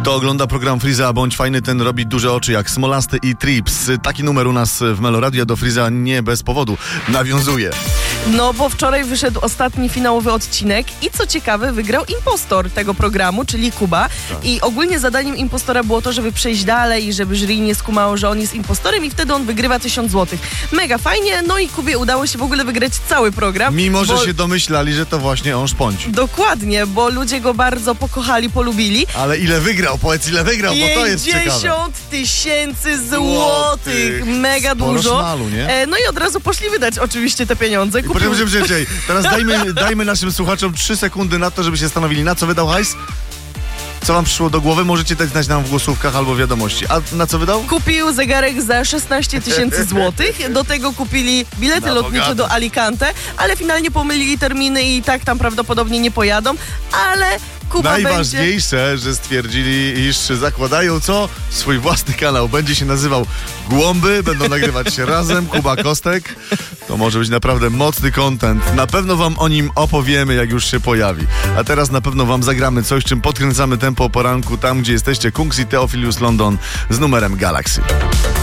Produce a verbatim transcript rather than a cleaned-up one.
Kto ogląda program Freeza Bądź Fajny, ten robi duże oczy jak Smolasty i Trips. Taki numer u nas w Meloradio, do Freeza nie bez powodu nawiązuje. No bo wczoraj wyszedł ostatni finałowy odcinek i co ciekawe wygrał impostor tego programu, czyli Kuba. Tak. I ogólnie zadaniem impostora było to, żeby przejść dalej i żeby jury nie skumało, że on jest impostorem i wtedy on wygrywa tysiąc złotych. Mega fajnie, no i Kubie udało się w ogóle wygrać cały program. Mimo, że bo... się domyślali, że to właśnie on szpąci. Dokładnie, bo ludzie go bardzo pokochali, polubili. Ale ile wygrał? Powiedz, ile wygrał, bo to jest ciekawe. pięćdziesiąt tysięcy złotych. Mega Sporo dużo. Szmalu, nie? E, no i od razu poszli wydać oczywiście te pieniądze. Kupił... Poczekaj, poczekaj, teraz dajmy, dajmy naszym słuchaczom trzy sekundy na to, żeby się stanowili, na co wydał hajs. Co wam przyszło do głowy? Możecie dać znać nam w głosówkach albo wiadomości. A na co wydał? Kupił zegarek za szesnaście tysięcy złotych. Do tego kupili bilety na lotnicze bogato. do Alicante, ale finalnie pomylili terminy i tak tam prawdopodobnie nie pojadą, ale Kuba Najważniejsze, będzie... że stwierdzili, iż zakładają co? Swój własny kanał. Będzie się nazywał Głąby, będą nagrywać się razem, Kuba Kostek. To może być naprawdę mocny content. Na pewno wam o nim opowiemy, jak już się pojawi. A teraz na pewno wam zagramy coś, czym podkręcamy tempo o poranku, tam gdzie jesteście. Kungs i Theophilus London z numerem Galaxy.